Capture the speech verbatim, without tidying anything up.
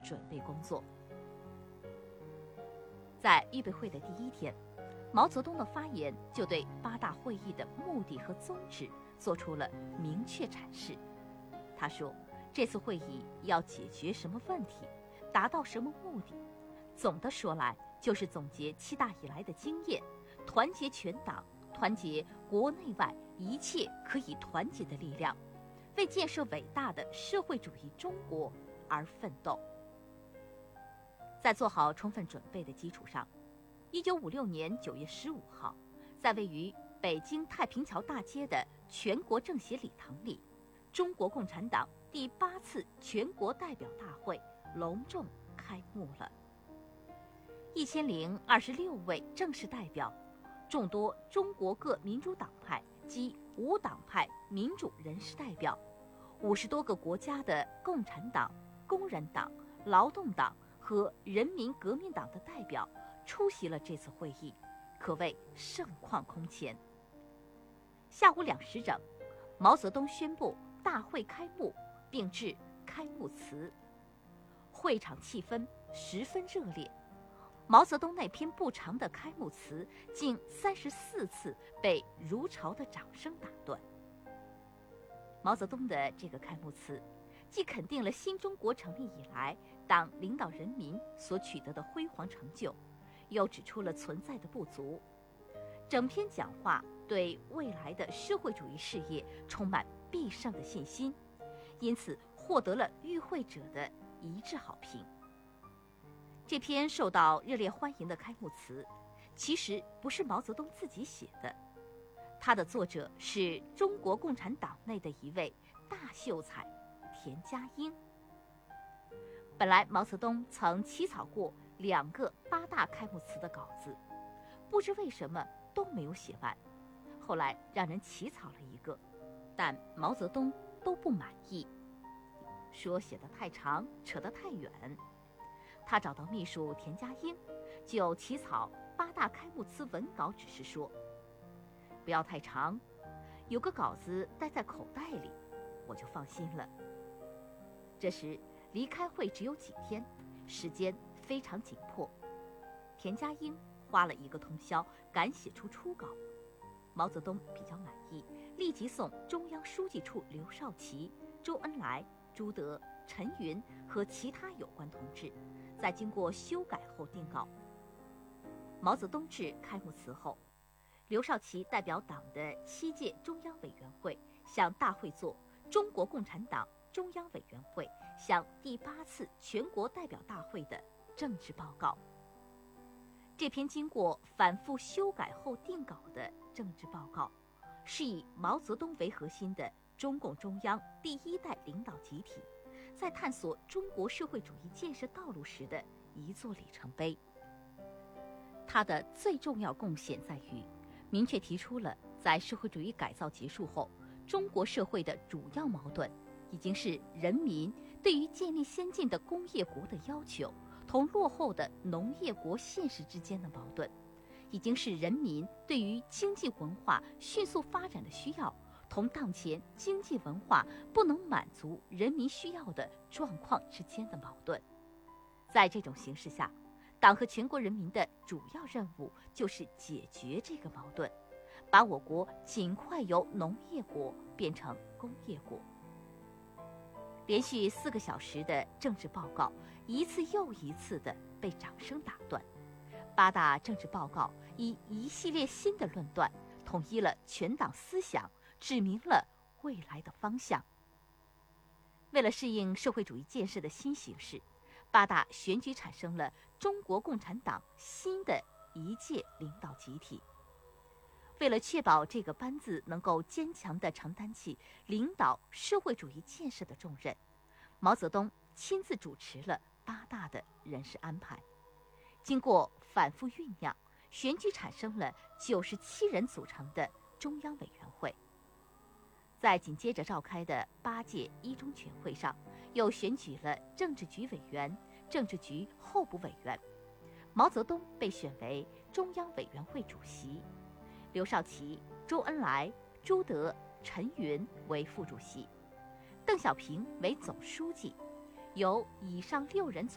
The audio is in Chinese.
准备工作。在预备会的第一天，毛泽东的发言就对八大会议的目的和宗旨做出了明确阐释。他说，这次会议要解决什么问题，达到什么目的，总的说来就是总结七大以来的经验，团结全党，团结国内外一切可以团结的力量，为建设伟大的社会主义中国而奋斗。在做好充分准备的基础上，一九五六年九月十五号，在位于北京太平桥大街的全国政协礼堂里，中国共产党第八次全国代表大会隆重开幕了。一千零二十六位正式代表，众多中国各民主党派及无党派民主人士代表，五十多个国家的共产党、工人党、劳动党和人民革命党的代表出席了这次会议，可谓盛况空前。下午两时整，毛泽东宣布大会开幕，并致开幕词。会场气氛十分热烈，毛泽东那篇不长的开幕词竟三十四次被如潮的掌声打断。毛泽东的这个开幕词，既肯定了新中国成立以来党领导人民所取得的辉煌成就，又指出了存在的不足。整篇讲话对未来的社会主义事业充满必胜的信心，因此获得了与会者的一致好评。这篇受到热烈欢迎的开幕词，其实不是毛泽东自己写的，它的作者是中国共产党内的一位大秀才田家英。本来毛泽东曾起草过两个八大开幕词的稿子，不知为什么都没有写完，后来让人起草了一个，但毛泽东都不满意，说写得太长，扯得太远。他找到秘书田家英，就起草八大开幕词文稿指示说，不要太长，有个稿子待在口袋里，我就放心了。这时离开会只有几天，时间非常紧迫，田家英花了一个通宵赶写出初稿。毛泽东比较满意，立即送中央书记处刘少奇、周恩来、朱德、陈云和其他有关同志，在经过修改后定稿。毛泽东致开幕词后，刘少奇代表党的七届中央委员会向大会作中国共产党中央委员会向第八次全国代表大会的政治报告。这篇经过反复修改后定稿的政治报告，是以毛泽东为核心的中共中央第一代领导集体在探索中国社会主义建设道路时的一座里程碑。它的最重要贡献在于明确提出了在社会主义改造结束后，中国社会的主要矛盾已经是人民对于建立先进的工业国的要求同落后的农业国现实之间的矛盾，已经是人民对于经济文化迅速发展的需要同当前经济文化不能满足人民需要的状况之间的矛盾。在这种形势下，党和全国人民的主要任务就是解决这个矛盾，把我国尽快由农业国变成工业国。连续四个小时的政治报告一次又一次地被掌声打断，八大政治报告以一系列新的论断统一了全党思想，指明了未来的方向。为了适应社会主义建设的新形势，八大选举产生了中国共产党新的一届领导集体。为了确保这个班子能够坚强地承担起领导社会主义建设的重任，毛泽东亲自主持了八大的人事安排。经过反复酝酿，选举产生了九十七人组成的中央委员会。在紧接着召开的八届一中全会上，又选举了政治局委员、政治局候补委员。毛泽东被选为中央委员会主席，刘少奇、周恩来、朱德、陈云为副主席，邓小平为总书记，由以上六人组